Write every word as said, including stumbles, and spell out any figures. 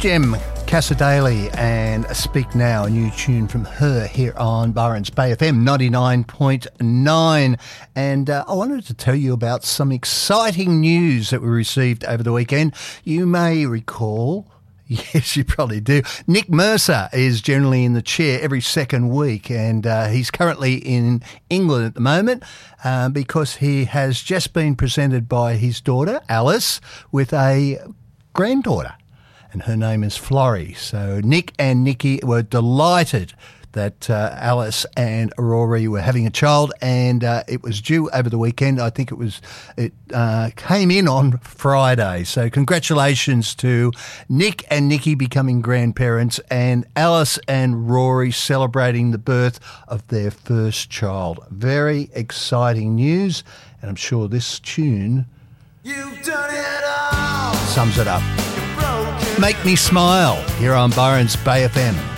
Jem Casadale and Speak Now, a new tune from her here on Byron's Bay F M ninety-nine point nine. And uh, I wanted to tell you about some exciting news that we received over the weekend. You may recall, yes, you probably do, Nick Mercer is generally in the chair every second week, and uh, he's currently in England at the moment uh, because he has just been presented by his daughter, Alice, with a granddaughter. And her name is Florrie. So Nick and Nikki were delighted that uh, Alice and Rory were having a child, and uh, it was due over the weekend. I think it was it uh, came in on Friday. So congratulations to Nick and Nikki becoming grandparents, and Alice and Rory celebrating the birth of their first child. Very exciting news, and I'm sure this tune You've done it all. Sums it up. Make Me Smile here on Byron's Bay F M.